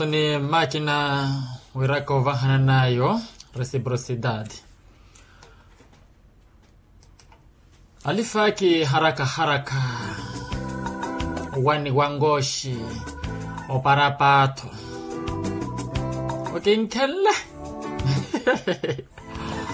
Ni máquina wirakova nayo reciprocidade. Alifaki haraka wani wangoshi oparapato. Okay, nkella.